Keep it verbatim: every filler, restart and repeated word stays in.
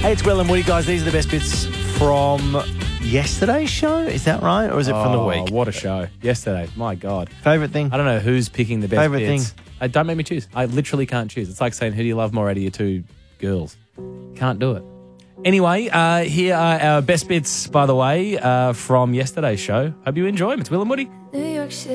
Hey, it's Will and Woody, guys. These are the best bits from yesterday's show. Is that right? Or is it from the Oh, week? what a show. Yesterday. My God. Favourite thing? I don't know who's picking the best Favourite bits. thing? Uh, don't make me choose. I literally can't choose. It's like saying, who do you love more out of your two girls? Can't do it. Anyway, uh, here are our best bits, by the way, uh, from yesterday's show. Hope you enjoy them. It's Will and Woody. New York City.